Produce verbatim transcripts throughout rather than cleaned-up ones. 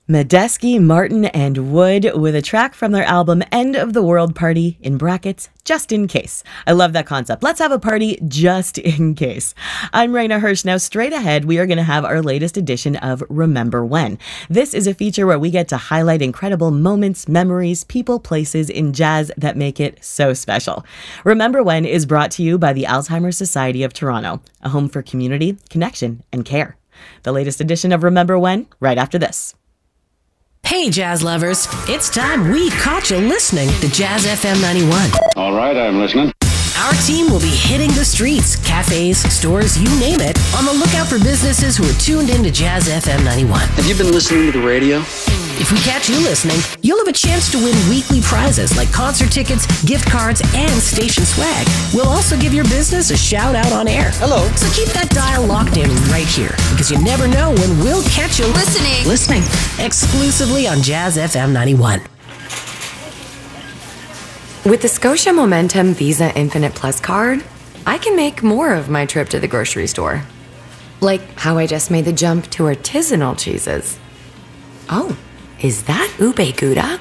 Medeski, Martin, and Wood with a track from their album End of the World Party, in brackets, just in case. I love that concept. Let's have a party just in case. I'm Raina Hirsch. Now, straight ahead, we are going to have our latest edition of Remember When. This is a feature where we get to highlight incredible moments, memories, people, places in jazz that make it so special. Remember When is brought to you by the Alzheimer's Society of Toronto, a home for community, connection, and care. The latest edition of Remember When, right after this. Hey, jazz lovers. It's time we caught you listening to Jazz F M ninety-one. All right, I'm listening. Our team will be hitting the streets, cafes, stores, you name it, on the lookout for businesses who are tuned into Jazz F M ninety-one. Have you been listening to the radio? If we catch you listening, you'll have a chance to win weekly prizes like concert tickets, gift cards, and station swag. We'll also give your business a shout out on air. Hello. So keep that dial locked in right here, because you never know when we'll catch you listening. Listening. Exclusively on Jazz F M ninety-one. With the Scotia Momentum Visa Infinite Plus card, I can make more of my trip to the grocery store. Like how I just made the jump to artisanal cheeses. Oh, is that ube gouda?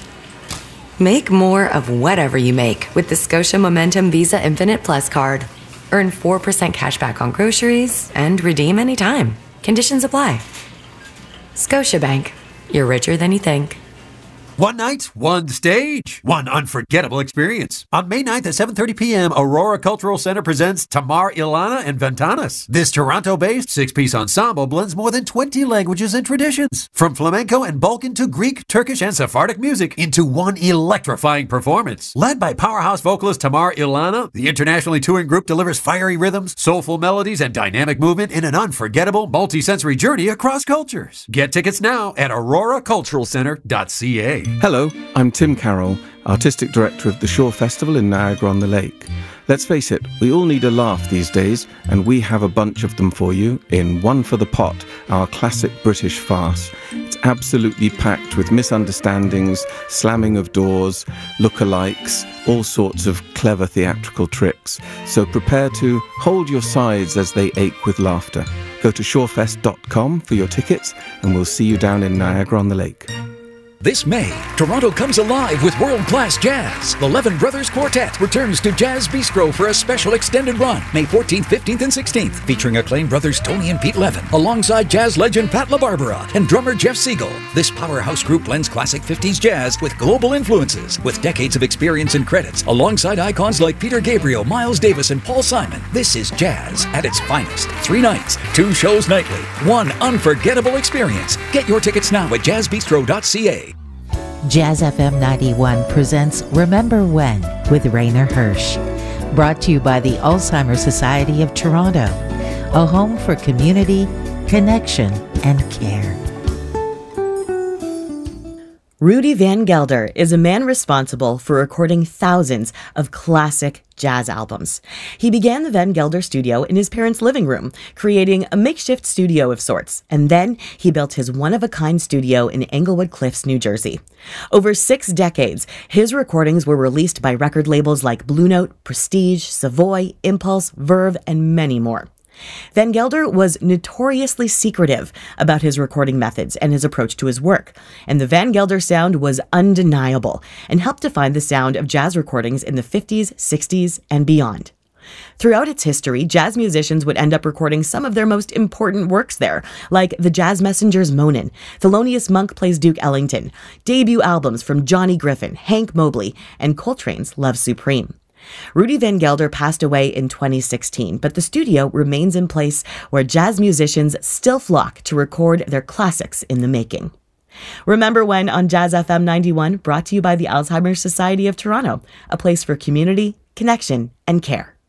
Make more of whatever you make with the Scotia Momentum Visa Infinite Plus card. Earn four percent cash back on groceries and redeem anytime. Conditions apply. Scotiabank. You're richer than you think. One night, one stage, one unforgettable experience. On May ninth at seven thirty p.m., Aurora Cultural Center presents Tamar Ilana and Ventanas. This Toronto-based six-piece ensemble blends more than twenty languages and traditions, from flamenco and Balkan to Greek, Turkish, and Sephardic music, into one electrifying performance. Led by powerhouse vocalist Tamar Ilana, the internationally touring group delivers fiery rhythms, soulful melodies, and dynamic movement in an unforgettable, multi-sensory journey across cultures. Get tickets now at aurora cultural center dot c a. Hello, I'm Tim Carroll, Artistic Director of the Shore Festival in Niagara-on-the-Lake. Let's face it, we all need a laugh these days, and we have a bunch of them for you in One for the Pot, our classic British farce. It's absolutely packed with misunderstandings, slamming of doors, lookalikes, all sorts of clever theatrical tricks. So prepare to hold your sides as they ache with laughter. Go to shorefest dot com for your tickets, and we'll see you down in Niagara-on-the-Lake. This May, Toronto comes alive with world-class jazz. The Levin Brothers Quartet returns to Jazz Bistro for a special extended run, May fourteenth, fifteenth, and sixteenth, featuring acclaimed brothers Tony and Pete Levin, alongside jazz legend Pat LaBarbera and drummer Jeff Siegel. This powerhouse group blends classic fifties jazz with global influences, with decades of experience and credits, alongside icons like Peter Gabriel, Miles Davis, and Paul Simon. This is jazz at its finest. Three nights, two shows nightly, one unforgettable experience. Get your tickets now at jazz bistro dot c a. Jazz F M ninety-one presents Remember When with Raina Hirsch. Brought to you by the Alzheimer's Society of Toronto, a home for community, connection, and care. Rudy Van Gelder is a man responsible for recording thousands of classic jazz albums. He began the Van Gelder studio in his parents' living room, creating a makeshift studio of sorts, and then he built his one-of-a-kind studio in Englewood Cliffs, New Jersey. Over six decades, his recordings were released by record labels like Blue Note, Prestige, Savoy, Impulse, Verve, and many more. Van Gelder was notoriously secretive about his recording methods and his approach to his work, and the Van Gelder sound was undeniable and helped define the sound of jazz recordings in the fifties, sixties, and beyond. Throughout its history, jazz musicians would end up recording some of their most important works there, like the Jazz Messengers' Moanin', Thelonious Monk Plays Duke Ellington, debut albums from Johnny Griffin, Hank Mobley, and Coltrane's Love Supreme. Rudy Van Gelder passed away in twenty sixteen, but the studio remains in place where jazz musicians still flock to record their classics in the making. Remember When on Jazz F M ninety-one, brought to you by the Alzheimer's Society of Toronto, a place for community, connection, and care.